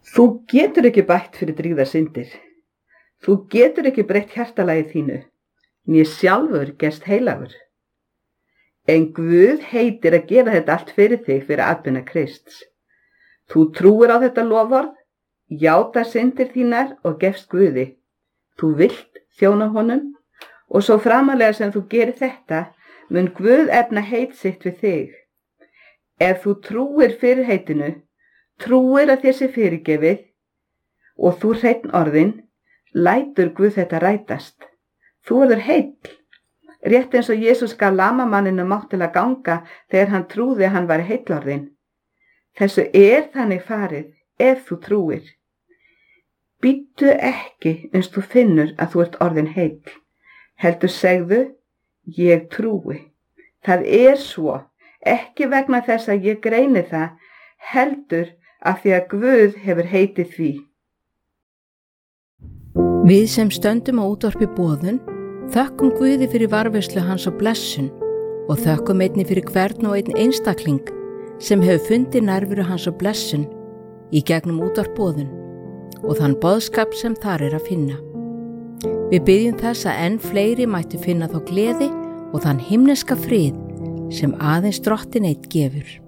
Þú getur ekki bætt fyrir drýgðar syndir. Þú getur ekki breytt hjartalagi þínu, né sjálfur gerst heilagur. En Guð heitir að gera þetta allt fyrir þig fyrir atvinna Krists. Þú trúir á þetta loforð, játa syndir þínar og gefst Guði. Þú vilt þjóna honum og svo framalega sem þú gerir þetta, mun Guð efna heit sitt við þig. Ef þú trúir fyrir heitinu, trúir að þér sé fyrirgefið og þú hreinn orðin, lætur Guð þetta rætast. Þú verður heill, rétt eins og Jesús gaf lamamanninu mátt til að ganga þegar hann trúði að hann væri heillorðinn. Þessu þannig farið ef þú trúir. Bíddu ekki uns þú finnur að þú ert orðin heill. Heldur segðu, ég trúi. Það svo, ekki vegna þess að ég greini það, heldur af því að Guð hefur heitið því. Við sem stöndum á útvarpi boðun, þökkum Guði fyrir varðveislu hans og blessun og þökkum einnig fyrir hvern og einn einstakling sem hefur fundið nærveru hans og blessun í gegnum útvarp boðun og þann boðskap sem þar að finna. Við biðjum þess að enn fleiri mættu finna þá gleði og þann himneska frið sem aðeins Drottinn einn gefur.